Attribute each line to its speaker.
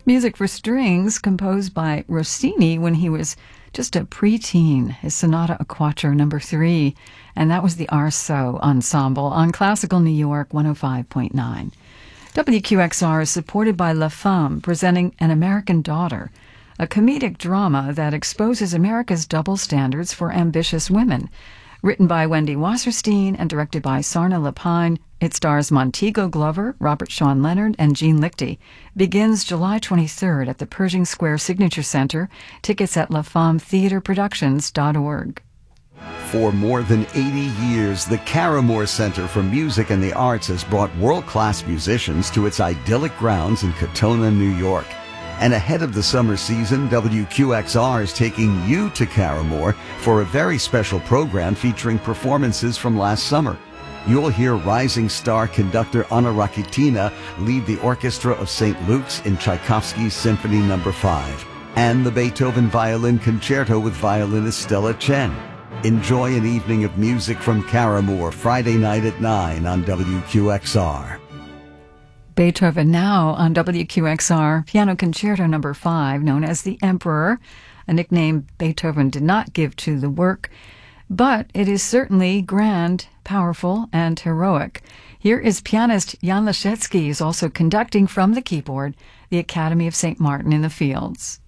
Speaker 1: Music for strings composed by Rossini when he was just a preteen, his Sonata a Quattro No. 3, and that was the Arso Ensemble on Classical New York 105.9. WQXR is supported by La Femme, presenting An American Daughter, a comedic drama that exposes America's double standards for ambitious women. Written by Wendy Wasserstein and directed by Sarna Lapine, it stars Montego Glover, Robert Sean Leonard, and Gene Lichty. Begins July 23rd at the Pershing Square Signature Center. Tickets at lafemmetheatreproductions.org.
Speaker 2: For more than 80 years, the Caramore Center for Music and the Arts has brought world-class musicians to its idyllic grounds in Katonah, New York. And ahead of the summer season, WQXR is taking you to Caramore for a very special program featuring performances from last summer. You'll hear rising star conductor Anna Rakitina lead the orchestra of St. Luke's in Tchaikovsky's Symphony No. 5, and the Beethoven Violin Concerto with violinist Stella Chen. Enjoy an evening of music from Caramore Friday night at 9 on WQXR.
Speaker 1: Beethoven now on WQXR, Piano Concerto No. 5, known as the Emperor, a nickname Beethoven did not give to the work, but it is certainly grand, powerful, and heroic. Here is pianist Jan Leszecki, is also conducting from the keyboard, the Academy of St. Martin in the Fields.